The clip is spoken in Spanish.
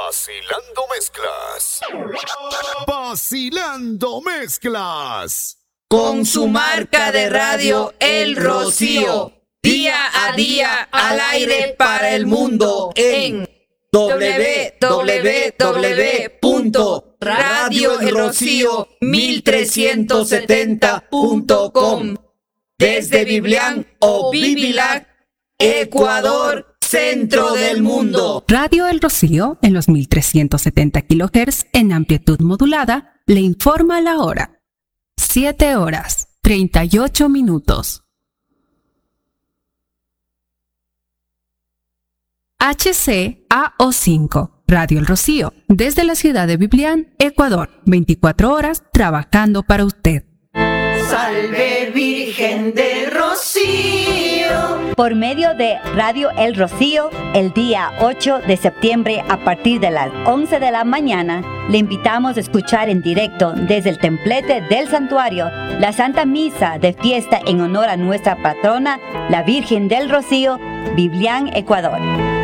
Vacilando Mezclas. Vacilando Mezclas. Con su marca de radio El Rocío. Día a día al aire para el mundo en www.radioelrocío1370.com desde Biblián o Bibilac, Ecuador, centro del mundo. Radio El Rocío, en los 1370 kHz en amplitud modulada, le informa la hora. 7:38. HCAO5, Radio El Rocío, desde la ciudad de Biblián, Ecuador, 24 horas trabajando para usted. Salve Virgen del Rocío. Por medio de Radio El Rocío, el día 8 de septiembre a partir de las 11 de la mañana, le invitamos a escuchar en directo desde el templete del santuario la Santa Misa de fiesta en honor a nuestra patrona, la Virgen del Rocío, Biblián, Ecuador.